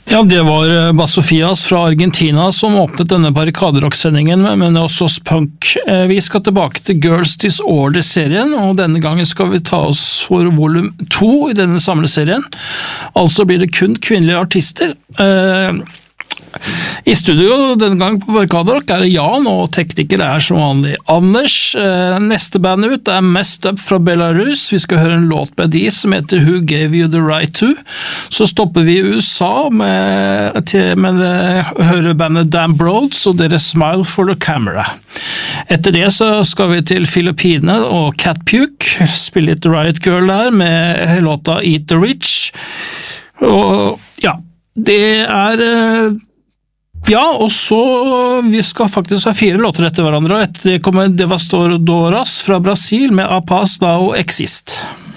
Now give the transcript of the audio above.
Ja, det var Basofias fra Argentina som åpnet denne barrikaderock-sendingen med Osos Punk. Vi skal tilbake til Girls Disorder-serien, og denne gangen skal vi ta oss for volum 2 i denne samleserien. Altså blir det kun kvinnelige artister. I studio denne gang på Barrikaderock det Jan, og tekniker som vanlig Anders. Neste band ut Messed Up fra Belarus. Vi skal høre en låt med de som heter Who Gave You The Right To. Så stopper vi i USA med å høre bandet Damn Broads og deres Smile for the Camera. Etter det så skal vi til Filippinene og Cat Puke, spille litt Riot Girl der med låta Eat the Rich. Og ja, det ja, og så vi skal faktisk ha 4 låter etter hverandre, og etter det kommer Devastadoras fra Brasil med A Paz Now Exist.